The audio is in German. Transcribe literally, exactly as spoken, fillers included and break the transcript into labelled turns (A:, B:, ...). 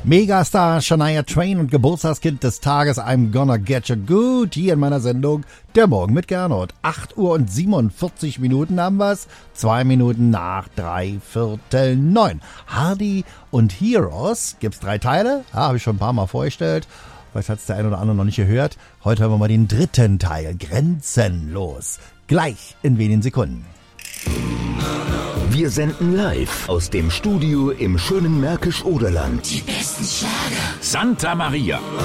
A: Megastar Shania Twain und Geburtstagskind des Tages I'm Gonna Get You Good hier in meiner Sendung Der Morgen mit Gernot. acht Uhr und siebenundvierzig Minuten haben wir's, zwei Minuten nach drei Viertel neun. Hardy und Heroes, gibt's drei Teile, ja, habe ich schon ein paar Mal vorgestellt. Vielleicht hat's der ein oder andere noch nicht gehört. Heute hören wir mal den dritten Teil, Grenzenlos. Gleich in wenigen Sekunden.
B: Wir senden live aus dem Studio im schönen Märkisch-Oderland.
C: Die besten Schlager.
D: Santa Maria.